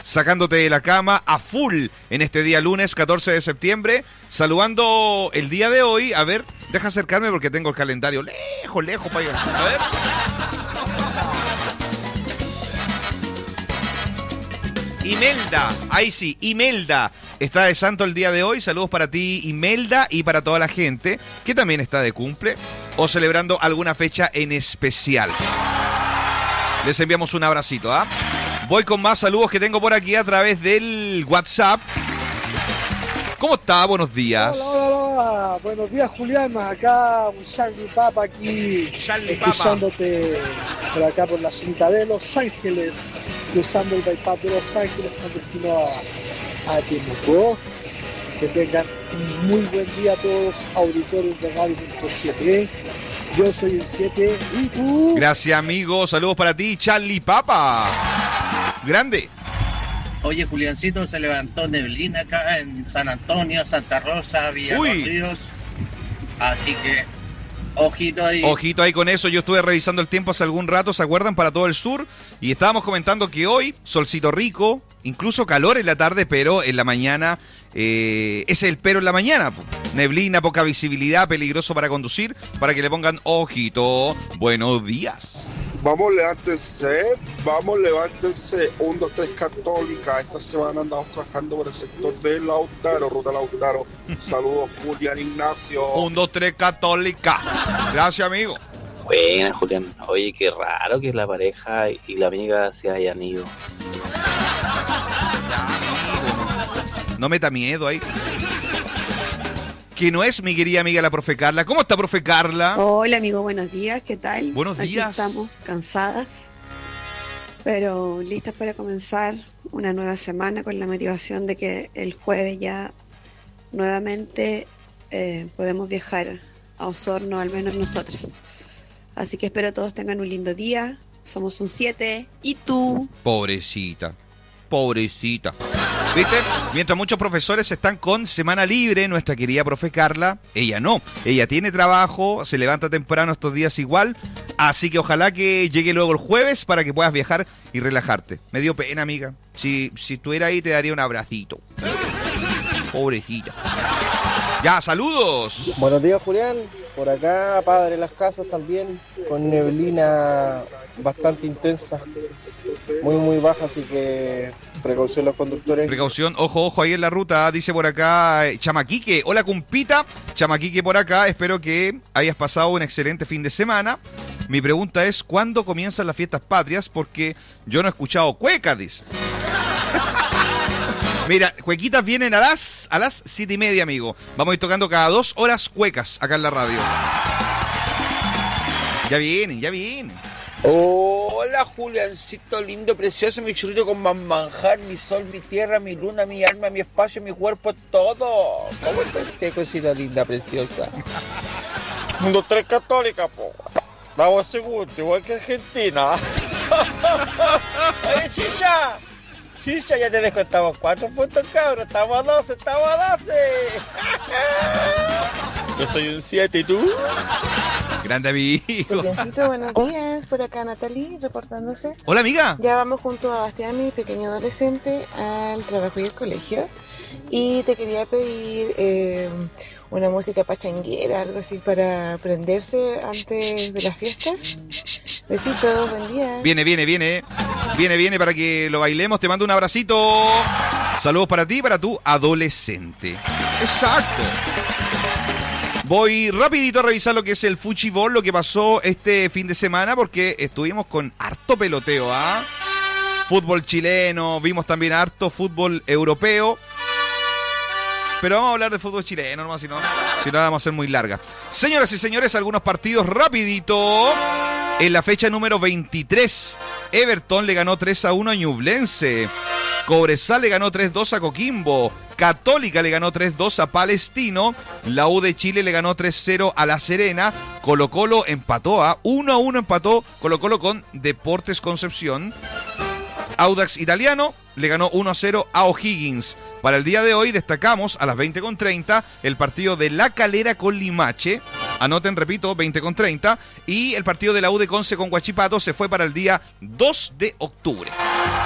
sacándote de la cama a full en este día lunes 14 de septiembre, saludando el día de hoy. A ver, deja acercarme porque tengo el calendario lejos para llegar. A ver. Imelda, ahí sí, Imelda está de santo el día de hoy. Saludos para ti, Imelda, y para toda la gente que también está de cumple o celebrando alguna fecha en especial. Les enviamos un abracito, ¿ah? Voy con más saludos que tengo por aquí a través del WhatsApp. ¿Cómo está? Buenos días. Hola. Buenos días, Julián. Acá un Charlie Papa aquí, escuchándote por acá por la ciudad de Los Ángeles, cruzando el bypass de Los Ángeles con destino a Temuco. Que tengan un muy buen día a todos, auditores de Radio.7. Yo soy el 7 y tú. Gracias, amigo. Saludos para ti, Charlie Papa. Grande. Oye, Juliancito, se levantó neblina acá en San Antonio, Santa Rosa, Villa Los Ríos. Así que, ojito ahí. Ojito ahí con eso. Yo estuve revisando el tiempo hace algún rato, ¿se acuerdan? Para todo el sur. Y estábamos comentando que hoy, solcito rico, incluso calor en la tarde, pero en la mañana, ese es el pero en la mañana. Neblina, poca visibilidad, peligroso para conducir, para que le pongan ojito. Buenos días. Vamos, levántense. 1, 2, 3 Católica. Esta semana andamos trabajando por el sector de Lautaro, Ruta Lautaro. Saludos, Julián Ignacio. 1, 2, 3 Católica. Gracias, amigo. Buena, Julián. Oye, qué raro que la pareja y la amiga se hayan ido. No meta miedo ahí. Que no es mi querida amiga la profe Carla. ¿Cómo está, profe Carla? Hola, amigo, buenos días, ¿qué tal? Buenos días. Aquí estamos cansadas, pero listas para comenzar una nueva semana con la motivación de que el jueves ya nuevamente podemos viajar a Osorno, al menos nosotros. Así que espero todos tengan un lindo día. Somos un 7. ¿Y tú? Pobrecita. ¿Viste? Mientras muchos profesores están con semana libre, nuestra querida profe Carla, ella no. Ella tiene trabajo, se levanta temprano estos días igual. Así que ojalá que llegue luego el jueves para que puedas viajar y relajarte. Me dio pena, amiga. Si estuviera ahí te daría un abracito. Pobrecita. Ya, saludos. Buenos días, Julián. Por acá, Padre Las Casas también, con neblina bastante intensa, muy baja, así que precaución los conductores. Precaución, ojo ahí en la ruta, dice por acá Chamaquique. Hola, cumpita. Chamaquique por acá, espero que hayas pasado un excelente fin de semana. Mi pregunta es, ¿cuándo comienzan las fiestas patrias? Porque yo no he escuchado cuecas, dice. Mira, cuequitas vienen a las 7:30, amigo. Vamos a ir tocando cada 2 horas cuecas acá en la radio. Ya vienen. Hola, Juliancito lindo, precioso, mi churrito con más manjar, mi sol, mi tierra, mi luna, mi alma, mi espacio, mi cuerpo, todo. ¿Cómo está usted, cosita linda, preciosa? 1, 2, 3 Católica, po. Estamos seguros, igual que Argentina. Oye, Chicha, ya te dejo, estamos 4 puntos, cabros, estamos a 12. Yo soy un 7, ¿y tú? Grande amigo. Juliancito, buenos días. Por acá Natalie reportándose. Hola, amiga. Ya vamos junto a Bastián, mi pequeño adolescente, al trabajo y al colegio. Y te quería pedir una música pachanguera, algo así para prenderse antes de la fiesta. Besitos, buen día. Viene para que lo bailemos. Te mando un abracito. Saludos para ti y para tu adolescente. Exacto. Voy rapidito a revisar lo que es el Fuchibol, lo que pasó este fin de semana, porque estuvimos con harto peloteo, ¿ah? Fútbol chileno, vimos también harto fútbol europeo. Pero vamos a hablar de fútbol chileno, nomás, si no vamos a ser muy larga. Señoras y señores, algunos partidos rapidito. En la fecha número 23, Everton le ganó 3-1 a Ñublense. Cobresal le ganó 3-2 a Coquimbo. Católica le ganó 3-2 a Palestino. La U de Chile le ganó 3-0 a La Serena. Colo-Colo empató a 1-1 empató Colo-Colo con Deportes Concepción. Audax Italiano le ganó 1-0 a O'Higgins. Para el día de hoy destacamos a las 20:30 el partido de La Calera con Limache. Anoten, repito, 20:30. Y el partido de la U de Conce con Huachipato se fue para el día 2 de octubre.